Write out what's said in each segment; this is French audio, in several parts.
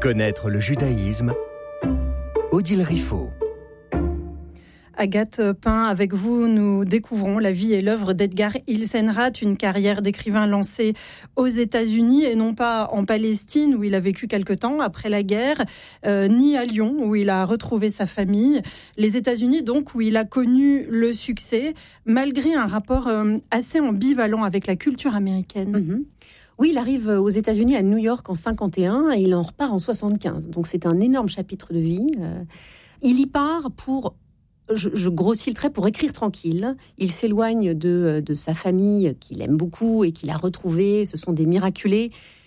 Connaître le judaïsme, Odile Riffaut. Agathe Pain, avec vous, nous découvrons la vie et l'œuvre d'Edgar Ilsenrath, une carrière d'écrivain lancée aux États-Unis et non pas en Palestine où il a vécu quelque temps après la guerre, ni à Lyon où il a retrouvé sa famille. Les États-Unis donc où il a connu le succès malgré un rapport assez ambivalent avec la culture américaine. Mm-hmm. Oui, il arrive aux États-Unis à New York en 51 et il en repart en 75. Donc c'est un énorme chapitre de vie. Il y part pour... Je grossis le trait, pour écrire tranquille. Il s'éloigne de sa famille qu'il aime beaucoup et qu'il a retrouvée. Ce sont des miraculés.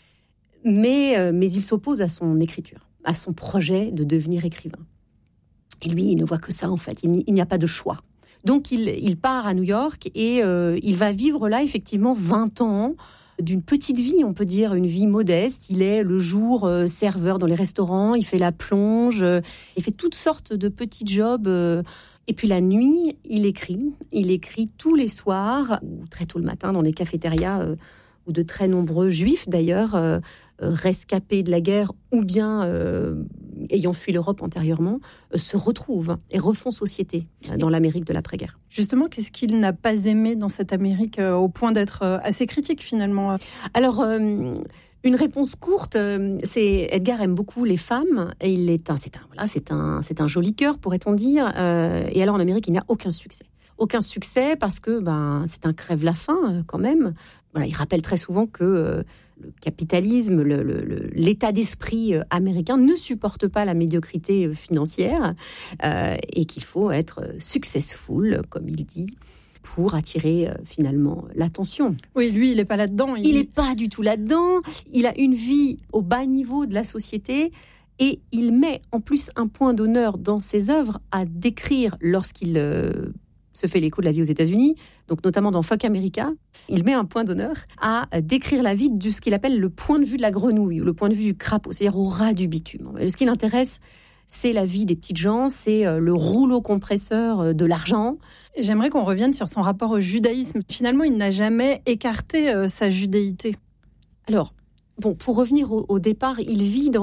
Mais il s'oppose à son écriture, à son projet de devenir écrivain. Et lui, il ne voit que ça, en fait. Il n'y a pas de choix. Donc, il part à New York et il va vivre là, effectivement, 20 ans d'une petite vie, on peut dire, une vie modeste. Il est le jour serveur dans les restaurants, il fait la plonge, il fait toutes sortes de petits jobs. Et puis la nuit, il écrit tous les soirs, ou très tôt le matin, dans les cafétérias où de très nombreux juifs, d'ailleurs, rescapés de la guerre ou bien ayant fui l'Europe antérieurement, se retrouvent et refont société dans l'Amérique de l'après-guerre. Justement, qu'est-ce qu'il n'a pas aimé dans cette Amérique au point d'être assez critique finalement ? Alors, une réponse courte, c'est Edgar aime beaucoup les femmes et c'est un joli cœur, pourrait-on dire. Et alors en Amérique, il n'a aucun succès. Aucun succès parce que c'est un crève-la-faim quand même. Voilà, il rappelle très souvent que le capitalisme, l'état d'esprit américain ne supporte pas la médiocrité financière et qu'il faut être successful, comme il dit, pour attirer finalement l'attention. Oui, lui, il n'est pas là-dedans. Il n'est pas du tout là-dedans. Il a une vie au bas niveau de la société et il met en plus un point d'honneur dans ses œuvres à décrire lorsqu'il se fait l'écho de la vie aux États-Unis, donc notamment dans Fuck America, il met un point d'honneur à décrire la vie de ce qu'il appelle le point de vue de la grenouille, ou le point de vue du crapaud, c'est-à-dire au ras du bitume. Ce qui l'intéresse, c'est la vie des petites gens, c'est le rouleau compresseur de l'argent. J'aimerais qu'on revienne sur son rapport au judaïsme. Finalement, il n'a jamais écarté sa judéité. Alors, pour revenir au départ, il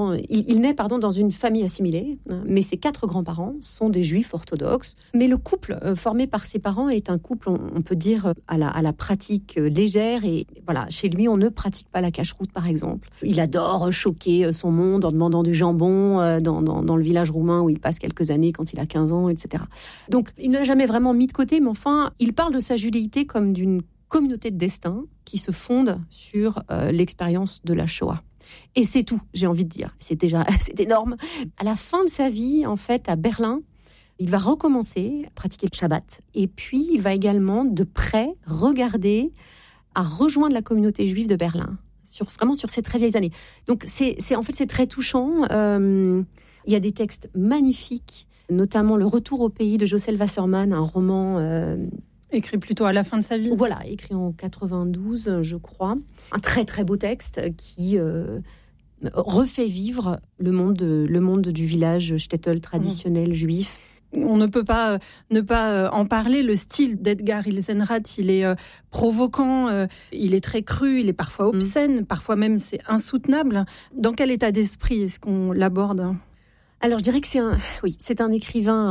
naît dans une famille assimilée, mais ses 4 grands-parents sont des juifs orthodoxes. Mais le couple formé par ses parents est un couple, on peut dire, à la pratique légère. Et voilà, chez lui, on ne pratique pas la cacheroute, par exemple. Il adore choquer son monde en demandant du jambon dans le village roumain où il passe quelques années quand il a 15 ans, etc. Donc, il n'a jamais vraiment mis de côté, mais enfin, il parle de sa judéité comme d'une communauté de destin qui se fonde sur l'expérience de la Shoah. Et c'est tout, j'ai envie de dire. C'est énorme. À la fin de sa vie, en fait, à Berlin, il va recommencer à pratiquer le Shabbat. Et puis, il va également, de près, regarder à rejoindre la communauté juive de Berlin, vraiment sur ces très vieilles années. Donc, c'est très touchant. Il y a des textes magnifiques, notamment Le Retour au pays de Josel Wasserman, un roman... écrit plutôt à la fin de sa vie. Voilà, écrit en 92, je crois. Un très très beau texte qui refait vivre le monde du village shtetl traditionnel juif. On ne peut pas ne pas en parler. Le style d'Edgar Ilsenrath, il est provoquant, il est très cru, il est parfois obscène, parfois même c'est insoutenable. Dans quel état d'esprit est-ce qu'on l'aborde ? Alors, je dirais que c'est un écrivain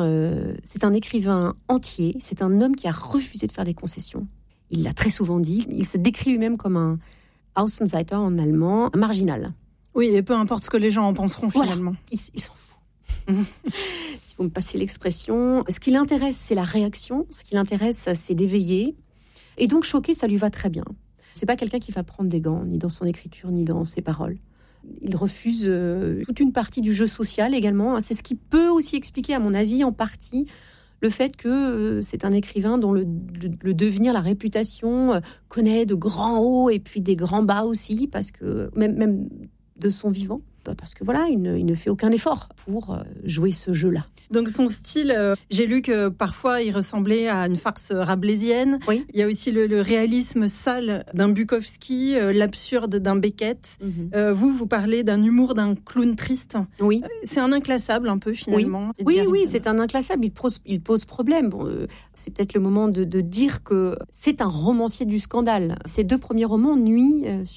entier. C'est un homme qui a refusé de faire des concessions. Il l'a très souvent dit. Il se décrit lui-même comme un Außenseiter en allemand, un marginal. Oui, et peu importe ce que les gens en penseront finalement. Voilà, il s'en fout. Si vous me passez l'expression. Ce qui l'intéresse, c'est la réaction. Ce qui l'intéresse, c'est d'éveiller. Et donc, choquer, ça lui va très bien. C'est pas quelqu'un qui va prendre des gants, ni dans son écriture, ni dans ses paroles. Il refuse toute une partie du jeu social également. C'est ce qui peut aussi expliquer, à mon avis, en partie, le fait que c'est un écrivain dont le devenir, la réputation, connaît de grands hauts et puis des grands bas aussi, parce que même de son vivant. Parce que voilà, il ne fait aucun effort pour jouer ce jeu-là. Donc son style, j'ai lu que parfois il ressemblait à une farce rabelaisienne. Oui. Il y a aussi le réalisme sale d'un Bukowski, l'absurde d'un Beckett. Mm-hmm. Vous parlez d'un humour d'un clown triste. Oui. C'est un inclassable un peu finalement. Oui, c'est un inclassable. Il pose problème. C'est peut-être le moment de dire que c'est un romancier du scandale. Ses 2 premiers romans, Nuit